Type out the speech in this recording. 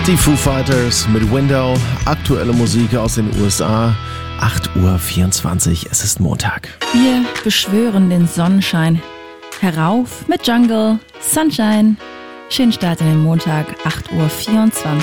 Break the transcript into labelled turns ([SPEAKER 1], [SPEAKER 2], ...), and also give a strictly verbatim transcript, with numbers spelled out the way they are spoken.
[SPEAKER 1] Die Foo Fighters mit Window, aktuelle Musik aus den U S A, acht Uhr vierundzwanzig, es ist Montag.
[SPEAKER 2] Wir beschwören den Sonnenschein. Herauf mit Jungle, Sunshine. Schönen Start in den Montag, acht Uhr vierundzwanzig.